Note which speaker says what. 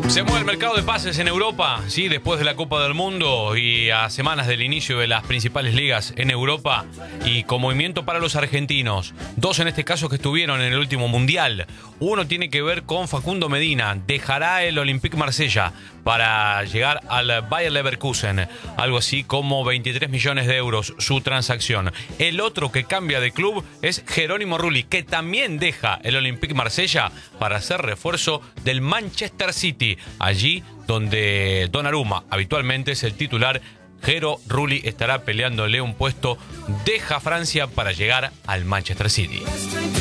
Speaker 1: Se mueve el mercado de pases en Europa, sí, después de la Copa del Mundo y a semanas del inicio de las principales ligas en Europa, y con movimiento para los argentinos. Dos en este caso que estuvieron en el último Mundial. Uno tiene que ver con Facundo Medina, dejará el Olympique Marsella para llegar al Bayer Leverkusen, algo así como 23 millones de euros su transacción. El otro que cambia de club es Jerónimo Rulli, que también deja el Olympique Marsella para ser refuerzo del Manchester City, allí donde Donnarumma habitualmente es el titular. Jero Rulli estará peleándole un puesto, deja Francia para llegar al Manchester City.